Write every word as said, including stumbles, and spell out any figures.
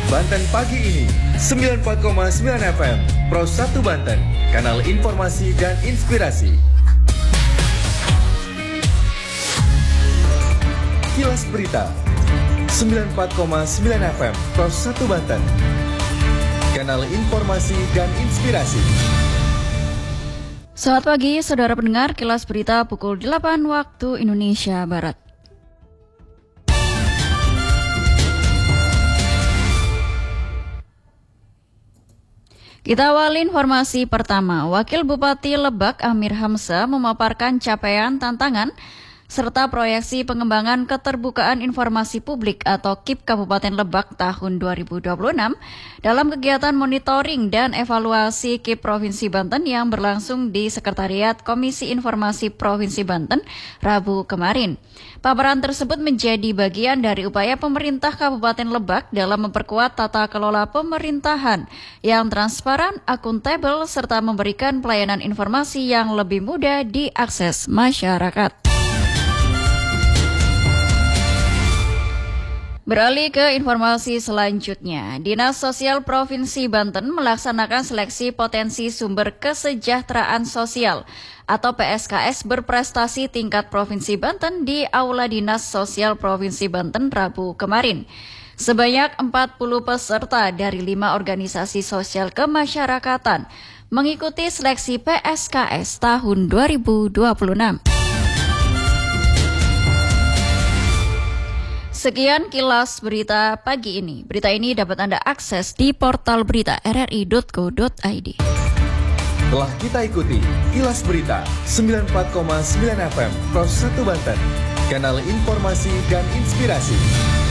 Banten pagi ini sembilan puluh empat koma sembilan F M Pro satu Banten, kanal informasi dan inspirasi. Kilas Berita sembilan puluh empat koma sembilan F M Pro satu Banten, kanal informasi dan inspirasi. Selamat pagi, saudara pendengar. Kilas Berita pukul delapan waktu Indonesia Barat. Kita awali informasi pertama. Wakil Bupati Lebak Amir Hamzah memaparkan capaian, tantangan, serta proyeksi pengembangan keterbukaan informasi publik atau K I P Kabupaten Lebak tahun dua ribu dua puluh enam dalam kegiatan monitoring dan evaluasi K I P Provinsi Banten yang berlangsung di Sekretariat Komisi Informasi Provinsi Banten Rabu kemarin. Paparan tersebut menjadi bagian dari upaya pemerintah Kabupaten Lebak dalam memperkuat tata kelola pemerintahan yang transparan, akuntabel, serta memberikan pelayanan informasi yang lebih mudah diakses masyarakat. Beralih ke informasi selanjutnya, Dinas Sosial Provinsi Banten melaksanakan seleksi potensi sumber kesejahteraan sosial atau P S K S berprestasi tingkat Provinsi Banten di Aula Dinas Sosial Provinsi Banten Rabu kemarin. Sebanyak empat puluh peserta dari lima organisasi sosial kemasyarakatan mengikuti seleksi P S K S tahun dua ribu dua puluh enam. Sekian kilas berita pagi ini. Berita ini dapat Anda akses di portal berita r r i dot co dot i d. Telah kita ikuti Kilas Berita sembilan puluh empat koma sembilan F M Pro satu Banten, kanal informasi dan inspirasi.